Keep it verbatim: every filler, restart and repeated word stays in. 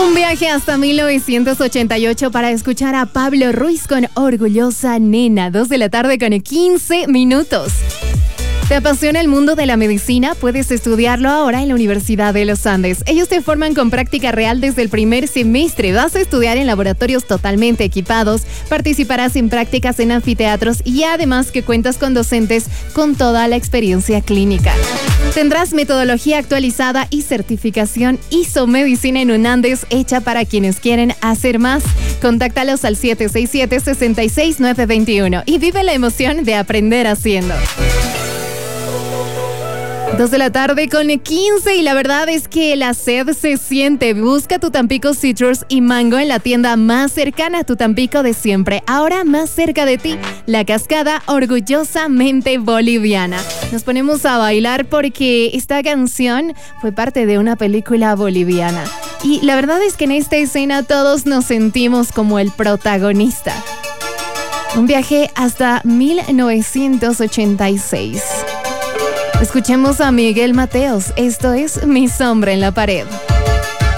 Un viaje hasta mil novecientos ochenta y ocho para escuchar a Pablo Ruiz con Orgullosa Nena. Dos de la tarde con quince minutos. ¿Te apasiona el mundo de la medicina? Puedes estudiarlo ahora en la Universidad de los Andes. Ellos te forman con práctica real desde el primer semestre. Vas a estudiar en laboratorios totalmente equipados, participarás en prácticas en anfiteatros y además que cuentas con docentes con toda la experiencia clínica. Tendrás metodología actualizada y certificación I S O Medicina en UNANDES hecha para quienes quieren hacer más. Contáctalos al siete seis siete, seis seis nueve dos uno y vive la emoción de aprender haciendo. Dos de la tarde con quince y la verdad es que la sed se siente. Busca tu Tampico Citrus y Mango en la tienda más cercana a tu Tampico de siempre. Ahora más cerca de ti, La Cascada, orgullosamente boliviana. Nos ponemos a bailar porque esta canción fue parte de una película boliviana. Y la verdad es que en esta escena todos nos sentimos como el protagonista. Un viaje hasta mil novecientos ochenta y seis. Escuchemos a Miguel Mateos. Esto es Mi Sombra en la Pared.